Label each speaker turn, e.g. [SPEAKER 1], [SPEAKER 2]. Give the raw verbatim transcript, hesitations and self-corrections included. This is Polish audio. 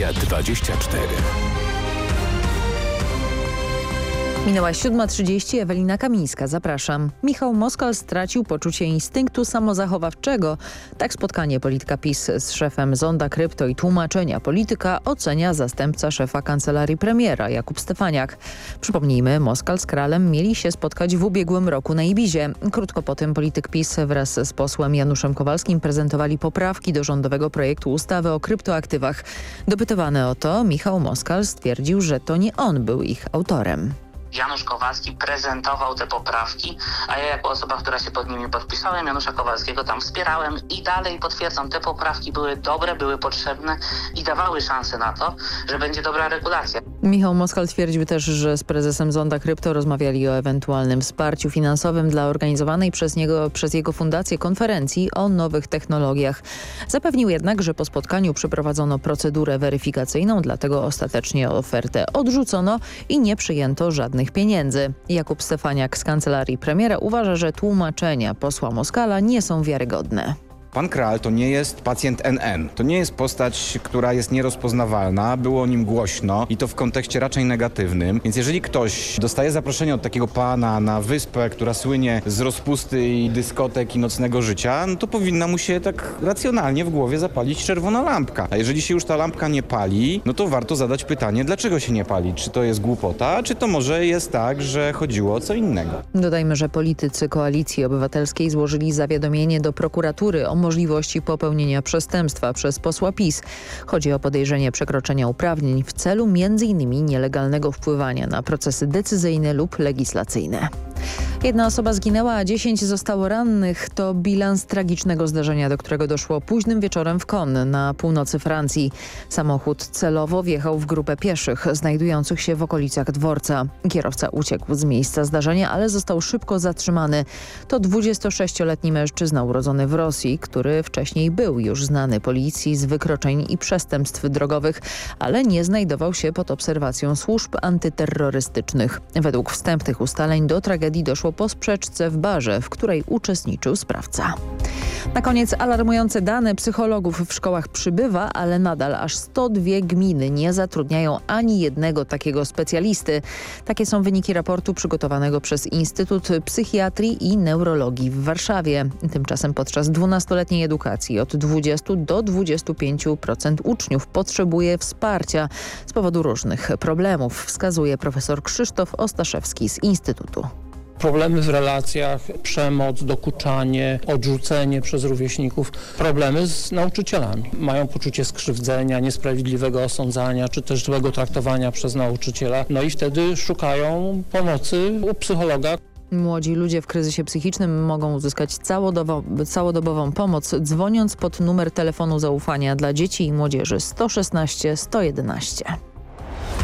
[SPEAKER 1] Media dwadzieścia cztery.
[SPEAKER 2] Minęła siódma trzydzieści, Ewelina Kamińska, zapraszam. Michał Moskal stracił poczucie instynktu samozachowawczego. Tak spotkanie polityka PiS z szefem Zonda Krypto i tłumaczenia polityka ocenia zastępca szefa kancelarii premiera Jakub Stefaniak. Przypomnijmy, Moskal z Kralem mieli się spotkać w ubiegłym roku na Ibizie. Krótko po tym polityk PiS wraz z posłem Januszem Kowalskim prezentowali poprawki do rządowego projektu ustawy o kryptoaktywach. Dopytywany o to, Michał Moskal stwierdził, że to nie on był ich autorem.
[SPEAKER 3] Janusz Kowalski prezentował te poprawki, a ja jako osoba, która się pod nimi podpisałem, Janusza Kowalskiego tam wspierałem i dalej potwierdzam, te poprawki były dobre, były potrzebne i dawały szansę na to, że będzie dobra regulacja.
[SPEAKER 2] Michał Moskal twierdził też, że z prezesem Zonda Krypto rozmawiali o ewentualnym wsparciu finansowym dla organizowanej przez niego, przez jego fundację konferencji o nowych technologiach. Zapewnił jednak, że po spotkaniu przeprowadzono procedurę weryfikacyjną, dlatego ostatecznie ofertę odrzucono i nie przyjęto żadnych pieniędzy. Jakub Stefaniak z kancelarii premiera uważa, że tłumaczenia posła Moskala nie są wiarygodne.
[SPEAKER 4] Pan Kral to nie jest pacjent N N. To nie jest postać, która jest nierozpoznawalna. Było o nim głośno i to w kontekście raczej negatywnym. Więc jeżeli ktoś dostaje zaproszenie od takiego pana na wyspę, która słynie z rozpusty i dyskotek i nocnego życia, no to powinna mu się tak racjonalnie w głowie zapalić czerwona lampka. A jeżeli się już ta lampka nie pali, no to warto zadać pytanie, dlaczego się nie pali? Czy to jest głupota, czy to może jest tak, że chodziło o co innego?
[SPEAKER 2] Dodajmy, że politycy Koalicji Obywatelskiej złożyli zawiadomienie do prokuratury o możliwości popełnienia przestępstwa przez posła PiS. Chodzi o podejrzenie przekroczenia uprawnień w celu między innymi nielegalnego wpływania na procesy decyzyjne lub legislacyjne. Jedna osoba zginęła, a dziesięć zostało rannych. To bilans tragicznego zdarzenia, do którego doszło późnym wieczorem w Caen na północy Francji. Samochód celowo wjechał w grupę pieszych znajdujących się w okolicach dworca. Kierowca uciekł z miejsca zdarzenia, ale został szybko zatrzymany. To dwudziestosześcioletni mężczyzna urodzony w Rosji, który wcześniej był już znany policji z wykroczeń i przestępstw drogowych, ale nie znajdował się pod obserwacją służb antyterrorystycznych. Według wstępnych ustaleń do tragedii doszło po sprzeczce w barze, w której uczestniczył sprawca. Na koniec alarmujące dane psychologów w szkołach przybywa, ale nadal aż sto dwie gminy nie zatrudniają ani jednego takiego specjalisty. Takie są wyniki raportu przygotowanego przez Instytut Psychiatrii i Neurologii w Warszawie. Tymczasem podczas dwunastoletniej edukacji od dwudziestu do dwudziestu pięciu procent uczniów potrzebuje wsparcia z powodu różnych problemów, wskazuje profesor Krzysztof Ostaszewski z Instytutu.
[SPEAKER 5] Problemy w relacjach, przemoc, dokuczanie, odrzucenie przez rówieśników, problemy z nauczycielami. Mają poczucie skrzywdzenia, niesprawiedliwego osądzania czy też złego traktowania przez nauczyciela. No i wtedy szukają pomocy u psychologa.
[SPEAKER 2] Młodzi ludzie w kryzysie psychicznym mogą uzyskać całodobo- całodobową pomoc, dzwoniąc pod numer telefonu zaufania dla dzieci i młodzieży sto szesnaście sto jedenaście.